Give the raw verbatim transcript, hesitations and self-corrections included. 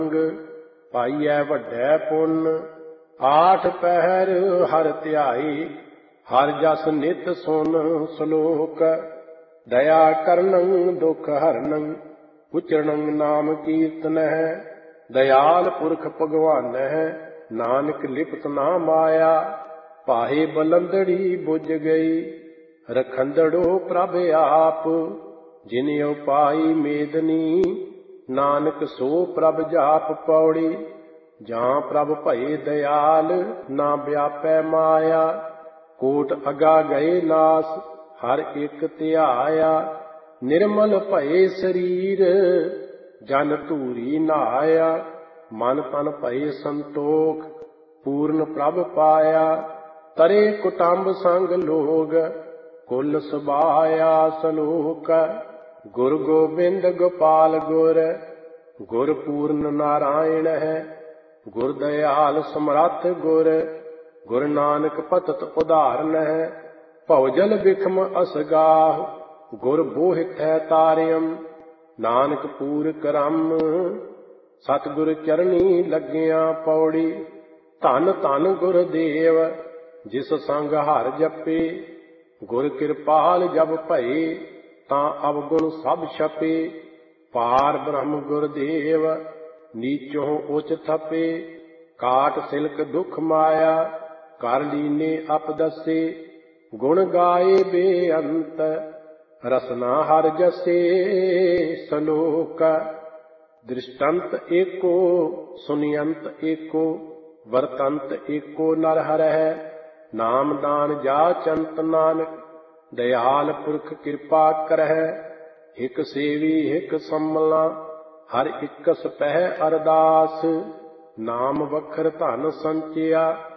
ਪਾਈਐ ਵੱਡੈ ਪੁੰਨ। ਆਠ ਪਹਿਰ ਹਰ ਧਿਆਈ, ਹਰ ਜਸ ਨਿਤ ਸੁਨ ਸਲੋਕ। ਦਇਆ ਕਰਨੰ ਦੁਖ ਹਰਨੰ, ਉਚਰਣੰ ਨਾਮ ਕੀਰਤਨਹਿ। ਦਇਆਲ ਪੁਰਖ ਭਗਵਾਨਹਿ, ਨਾਨਕ ਲਿਪਤ ਨਾ ਮਾਇਆ। ਪਾਹੇ ਬਲੰਦੜੀ ਬੁਝ ਗਈ, ਰਖੰਦੜੋ ਪ੍ਰਭ ਆਪ। ਜਿਨਿ ਪਾਈ ਮੇਦਨੀ, ਨਾਨਕ ਸੋ ਪ੍ਰਭ ਜਾਪ ਪੌੜੀ। ਜਾਂ ਪ੍ਰਭ ਭਏ ਦਇਆਲ, ਨਾ ਵਿਆਪੈ ਮਾਇਆ। ਕੋਟ ਅਗਾ ਗਏ ਨਾਸ, ਹਰ ਇੱਕ ਧਿਆਇਆ। ਨਿਰਮਲ ਭਏ ਸਰੀਰ, ਜਨ ਧੂਰੀ ਨਹਾਇਆ। ਮਨ ਤਨ ਭਏ ਸੰਤੋਖ, ਪੂਰਨ ਪ੍ਰਭ ਪਾਇਆ। ਤਰੇ ਕੁਟੰਬ ਸੰਗ ਲੋਗ, ਕੁਲ ਸੁਭਾਇਆ ਸਲੋਕ। ਗੁਰ ਗੋਬਿੰਦ ਗੋਪਾਲ ਗੁਰ, ਗੁਰ ਪੂਰਨ ਨਾਰਾਇਣ ਹੈ। ਗੁਰ ਦਇਆਲ ਸਮਰੱਥ ਗੁਰ, ਗੁਰ ਨਾਨਕ ਪਤਿਤ ਉਦਾਹਰਨ ਹੈ। ਭਉਜਲ ਬਿਖਮ ਅਸਗਾਹ, ਗੁਰ ਬੋਹਿਥੈ ਤਾਰਿਅਮ। ਨਾਨਕ ਪੂਰ ਕਰਮ, ਸਤਿਗੁਰ ਚਰਣੀ ਲੱਗਿਆ ਪੌੜੀ। ਧੰਨ ਧੰਨ ਗੁਰਦੇਵ, ਜਿਸ ਸੰਗ ਹਰਿ ਜਪੇ। ਗੁਰ ਕਿਰਪਾਲ ਜਬ ਭਏ, ਤਾਂ ਅਵਗੁਣ ਸਭ ਛਪੇ। ਪਾਰ ਬ੍ਰਹਮ ਗੁਰਦੇਵ, ਨੀਚੋਂ ਉਚ ਥਪੇ। ਕਾਟ ਸਿਲਕ ਦੁਖ ਮਾਇਆ, ਕਰ ਲੀਨੇ ਅਪਦਸੇ। ਗੁਣ ਗਾਏ ਬੇਅੰਤ, ਰਸਨਾ ਹਰਿ ਜਸੇ ਸਲੋਕ। ਦ੍ਰਿਸ਼ਟੰਤ ਏਕੋ, ਸੁਨਿਯੰਤ ਏਕੋ, ਵਰਤੰਤ ਏਕੋ ਨਰ ਹਰਹਿ। ਨਾਮ ਦਾਨ ਜਾ ਚੰਤ ਨਾਨਕ, ਦਇਆਲ ਪੁਰਖ ਕਿਰਪਾ ਕਰਹਿ। ਹਿਕ ਸੇਵੀ ਹਿਕ ਸੰਮਲਾ, ਹਰ ਇਕਸ ਪਹਿ ਅਰਦਾਸ। ਨਾਮ ਵਖਰ ਧਨ ਸੰਚਿਆ,